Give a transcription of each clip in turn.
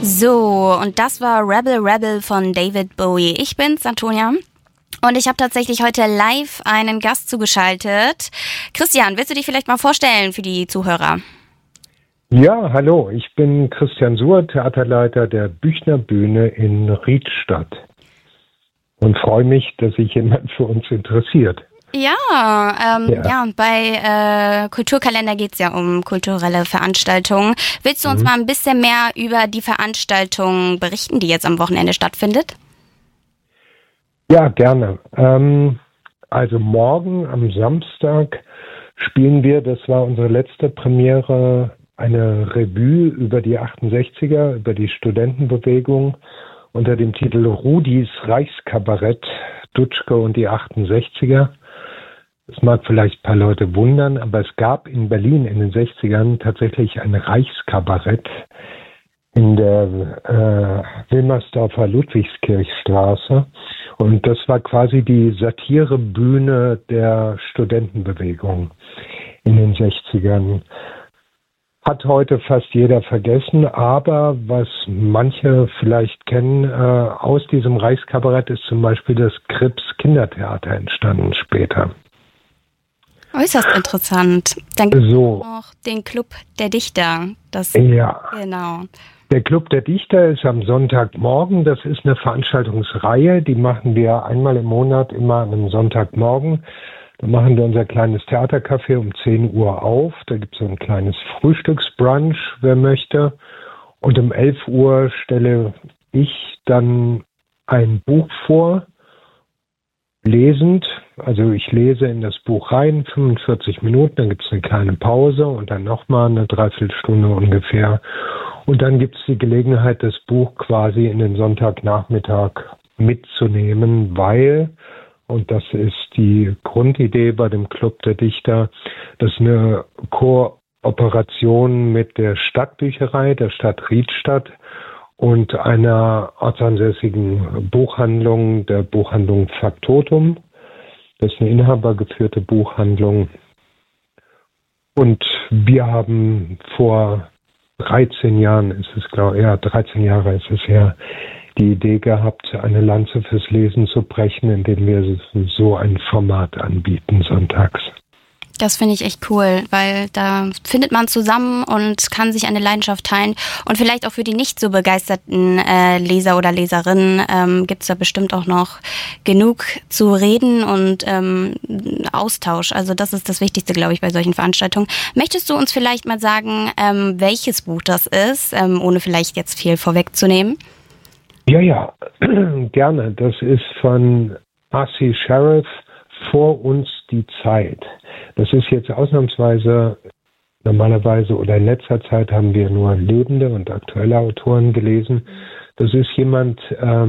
So, und das war Rebel Rebel von David Bowie. Ich bin's, Antonia. Und ich habe tatsächlich heute live einen Gast zugeschaltet. Christian, willst du dich vielleicht mal vorstellen für die Zuhörer? Ja, hallo, ich bin Christian Suhr, Theaterleiter der Büchner Bühne in Riedstadt und freue mich, dass sich jemand für uns interessiert. Ja, bei Kulturkalender geht's ja um kulturelle Veranstaltungen. Willst du uns mal ein bisschen mehr über die Veranstaltung berichten, die jetzt am Wochenende stattfindet? Ja, gerne. Also morgen am Samstag spielen wir, das war unsere letzte Premiere, eine Revue über die 68er, über die Studentenbewegung unter dem Titel Rudis Reichskabarett, Dutschke und die 68er. Das mag vielleicht ein paar Leute wundern, aber es gab in Berlin in den 60ern tatsächlich ein Reichskabarett in der Wilmersdorfer Ludwigskirchstraße. Und das war quasi die Satirebühne der Studentenbewegung in den 60ern. Hat heute fast jeder vergessen, aber was manche vielleicht kennen, aus diesem Reichskabarett ist zum Beispiel das Krips Kindertheater entstanden später. Äußerst interessant. Dann gibt es noch den Club der Dichter. Genau. Der Club der Dichter ist am Sonntagmorgen. Das ist eine Veranstaltungsreihe. Die machen wir einmal im Monat, immer an einem Sonntagmorgen. Da machen wir unser kleines Theatercafé um 10 Uhr auf. Da gibt es so ein kleines Frühstücksbrunch, wer möchte. Und um 11 Uhr stelle ich dann ein Buch vor, lesend. Also ich lese in das Buch rein, 45 Minuten, dann gibt es eine kleine Pause und dann nochmal eine Dreiviertelstunde ungefähr. Und dann gibt es die Gelegenheit, das Buch quasi in den Sonntagnachmittag mitzunehmen, weil, und das ist die Grundidee bei dem Club der Dichter, das ist eine Kooperation mit der Stadtbücherei, der Stadt Riedstadt und einer ortsansässigen Buchhandlung, der Buchhandlung Faktotum. Das ist eine inhabergeführte Buchhandlung. Und wir haben vor 13 Jahren, 13 Jahre ist es her, die Idee gehabt, eine Lanze fürs Lesen zu brechen, indem wir so ein Format anbieten sonntags. Das finde ich echt cool, weil da findet man zusammen und kann sich eine Leidenschaft teilen. Und vielleicht auch für die nicht so begeisterten Leser oder Leserinnen gibt es da bestimmt auch noch genug zu reden und Austausch. Also das ist das Wichtigste, glaube ich, bei solchen Veranstaltungen. Möchtest du uns vielleicht mal sagen, welches Buch das ist, ohne vielleicht jetzt viel vorwegzunehmen? Ja, gerne. Das ist von R.C. Sheriff, Vor uns die Zeit. Das ist jetzt ausnahmsweise, normalerweise oder in letzter Zeit haben wir nur lebende und aktuelle Autoren gelesen. Das ist jemand, der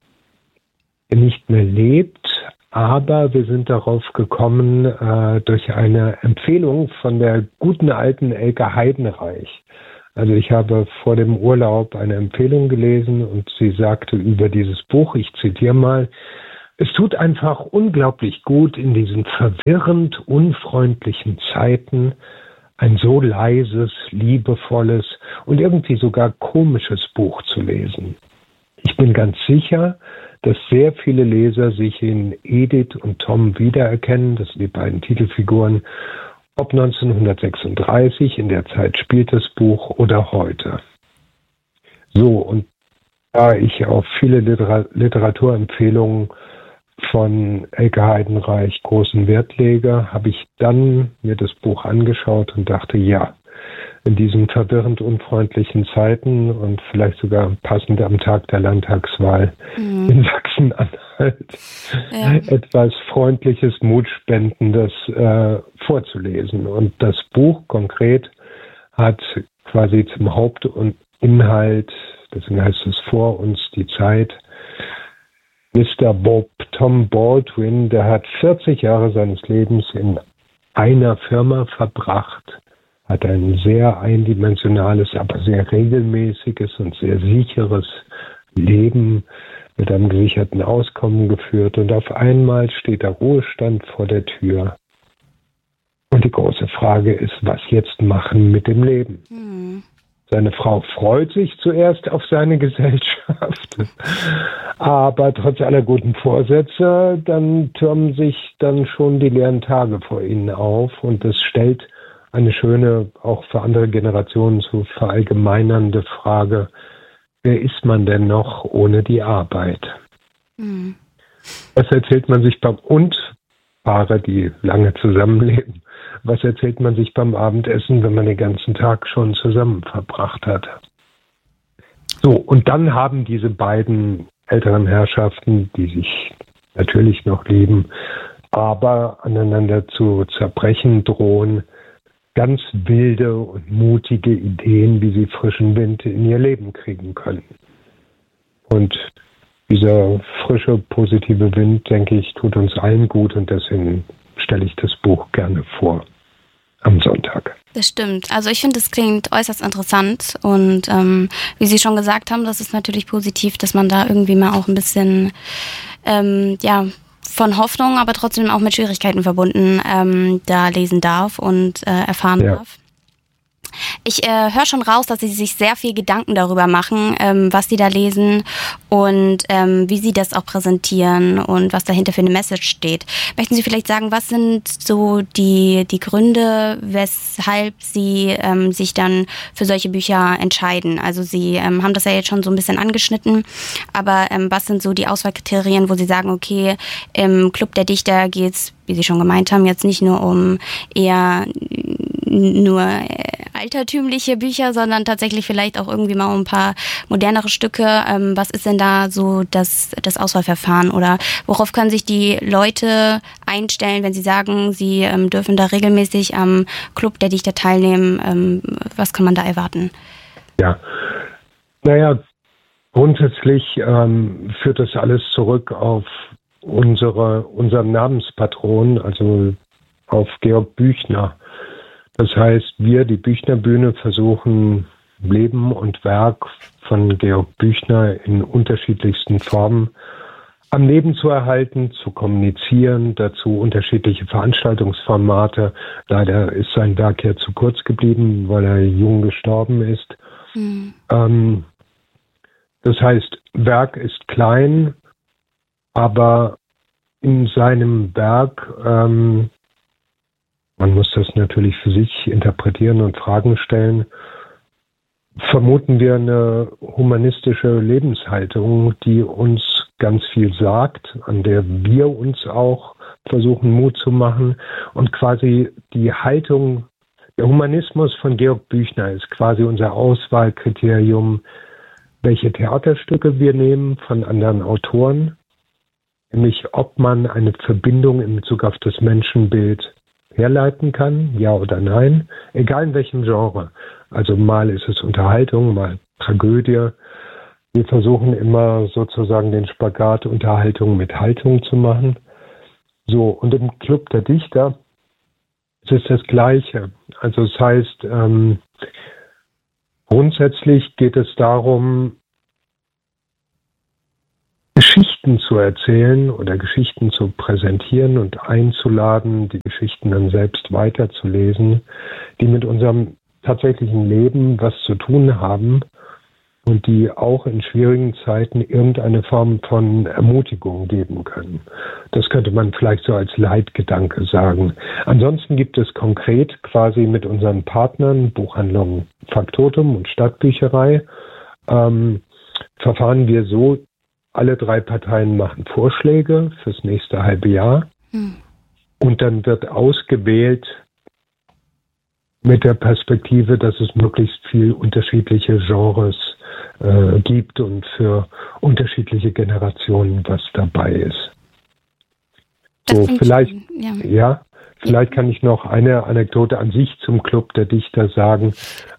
nicht mehr lebt, aber wir sind darauf gekommen durch eine Empfehlung von der guten alten Elke Heidenreich. Also ich habe vor dem Urlaub eine Empfehlung gelesen und sie sagte über dieses Buch, ich zitiere mal, es tut einfach unglaublich gut, in diesen verwirrend unfreundlichen Zeiten ein so leises, liebevolles und irgendwie sogar komisches Buch zu lesen. Ich bin ganz sicher, dass sehr viele Leser sich in Edith und Tom wiedererkennen, das sind die beiden Titelfiguren, ob 1936, in der Zeit spielt das Buch, oder heute. So, und da ich auf viele Literaturempfehlungen von Elke Heidenreich großen Wert lege, habe ich dann mir das Buch angeschaut und dachte, ja, in diesen verwirrend unfreundlichen Zeiten und vielleicht sogar passend am Tag der Landtagswahl in Sachsen-Anhalt etwas Freundliches, Mutspendendes vorzulesen. Und das Buch konkret hat quasi zum Hauptinhalt, deswegen heißt es Vor uns die Zeit, Mr. Tom Baldwin, der hat 40 Jahre seines Lebens in einer Firma verbracht, hat ein sehr eindimensionales, aber sehr regelmäßiges und sehr sicheres Leben mit einem gesicherten Auskommen geführt. Und auf einmal steht der Ruhestand vor der Tür. Und die große Frage ist, was jetzt machen mit dem Leben? Seine Frau freut sich zuerst auf seine Gesellschaft, aber trotz aller guten Vorsätze, dann türmen sich dann schon die leeren Tage vor ihnen auf und das stellt eine schöne, auch für andere Generationen zu verallgemeinernde Frage: Wer ist man denn noch ohne die Arbeit? Mhm. Was erzählt man sich und Paare, die lange zusammenleben, was erzählt man sich beim Abendessen, wenn man den ganzen Tag schon zusammen verbracht hat? So, und dann haben diese beiden älteren Herrschaften, die sich natürlich noch lieben, aber aneinander zu zerbrechen drohen, ganz wilde und mutige Ideen, wie sie frischen Wind in ihr Leben kriegen können. Und dieser frische, positive Wind, denke ich, tut uns allen gut und deswegen stelle ich das Buch gerne vor am Sonntag. Das stimmt. Also ich finde, es klingt äußerst interessant und wie Sie schon gesagt haben, das ist natürlich positiv, dass man da irgendwie mal auch ein bisschen von Hoffnung, aber trotzdem auch mit Schwierigkeiten verbunden da lesen darf und erfahren darf. Ich höre schon raus, dass Sie sich sehr viel Gedanken darüber machen, was Sie da lesen und wie Sie das auch präsentieren und was dahinter für eine Message steht. Möchten Sie vielleicht sagen, was sind so die Gründe, weshalb Sie sich dann für solche Bücher entscheiden? Also Sie haben das ja jetzt schon so ein bisschen angeschnitten, aber was sind so die Auswahlkriterien, wo Sie sagen, okay, im Club der Dichter geht's, wie Sie schon gemeint haben, jetzt nicht nur um eher nur altertümliche Bücher, sondern tatsächlich vielleicht auch irgendwie mal ein paar modernere Stücke. Was ist denn da so das Auswahlverfahren oder worauf können sich die Leute einstellen, wenn sie sagen, sie dürfen da regelmäßig am Club der Dichter teilnehmen? Was kann man da erwarten? Ja, naja, grundsätzlich führt das alles zurück auf unseren Namenspatron, also auf Georg Büchner. Das heißt, wir, die Büchner-Bühne, versuchen Leben und Werk von Georg Büchner in unterschiedlichsten Formen am Leben zu erhalten, zu kommunizieren, dazu unterschiedliche Veranstaltungsformate. Leider ist sein Werk ja zu kurz geblieben, weil er jung gestorben ist. Mhm. Das heißt, Werk ist klein, aber in seinem Werk man muss das natürlich für sich interpretieren und Fragen stellen. Vermuten wir eine humanistische Lebenshaltung, die uns ganz viel sagt, an der wir uns auch versuchen, Mut zu machen. Und quasi die Haltung, der Humanismus von Georg Büchner ist quasi unser Auswahlkriterium, welche Theaterstücke wir nehmen von anderen Autoren, nämlich ob man eine Verbindung in Bezug auf das Menschenbild herleiten kann, ja oder nein, egal in welchem Genre. Also mal ist es Unterhaltung, mal Tragödie. Wir versuchen immer sozusagen den Spagat Unterhaltung mit Haltung zu machen. So, und im Club der Dichter ist es das Gleiche. Also es heißt, grundsätzlich geht es darum, Geschichten zu erzählen oder Geschichten zu präsentieren und einzuladen, die Geschichten dann selbst weiterzulesen, die mit unserem tatsächlichen Leben was zu tun haben und die auch in schwierigen Zeiten irgendeine Form von Ermutigung geben können. Das könnte man vielleicht so als Leitgedanke sagen. Ansonsten gibt es konkret quasi mit unseren Partnern, Buchhandlung Faktotum und Stadtbücherei, verfahren wir so: Alle drei Parteien machen Vorschläge fürs nächste halbe Jahr. Und dann wird ausgewählt mit der Perspektive, dass es möglichst viel unterschiedliche Genres gibt und für unterschiedliche Generationen was dabei ist. So, vielleicht, vielleicht kann ich noch eine Anekdote an sich zum Club der Dichter sagen.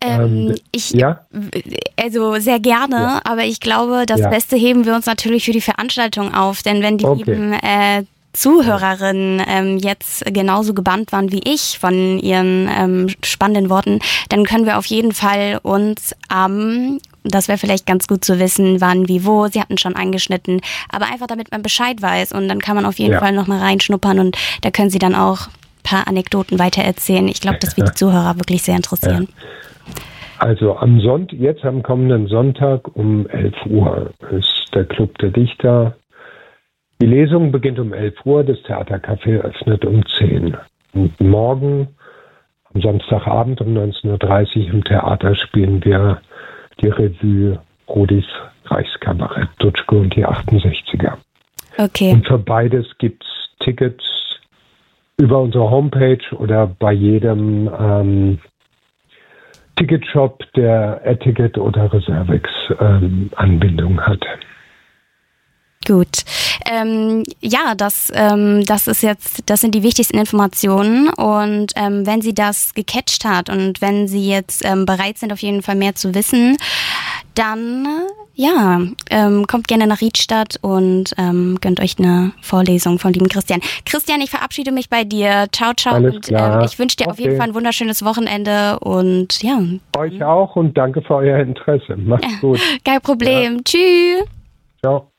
Also sehr gerne, aber ich glaube, das Beste heben wir uns natürlich für die Veranstaltung auf, denn wenn die lieben Zuhörerinnen jetzt genauso gebannt waren wie ich von ihren spannenden Worten, dann können wir auf jeden Fall uns das wäre vielleicht ganz gut zu wissen, wann, wie, wo. Sie hatten schon angeschnitten, aber einfach damit man Bescheid weiß und dann kann man auf jeden Fall nochmal reinschnuppern und da können Sie dann auch ein paar Anekdoten weitererzählen. Ich glaube, das wird die Zuhörer wirklich sehr interessieren. Also jetzt am kommenden Sonntag um 11 Uhr ist der Club der Dichter. Die Lesung beginnt um 11 Uhr, das Theatercafé öffnet um 10. Und morgen, am Samstagabend um 19:30 Uhr im Theater spielen wir die Revue Rodis Reichskabarett, Dutschke und die 68er. Okay. Und für beides gibt es Tickets über unsere Homepage oder bei jedem Ticketshop, der Eticket oder Reservex Anbindung hat. Gut. Das sind die wichtigsten Informationen. Und wenn Sie das gecatcht hat und wenn Sie jetzt bereit sind, auf jeden Fall mehr zu wissen, dann kommt gerne nach Riedstadt und gönnt euch eine Vorlesung vom lieben Christian. Christian, ich verabschiede mich bei dir. Ciao, ciao. Alles klar. Ich wünsche dir auf jeden Fall ein wunderschönes Wochenende und ja. Euch auch und danke für euer Interesse. Macht's gut. Kein Problem. Ja. Tschüss. Ciao.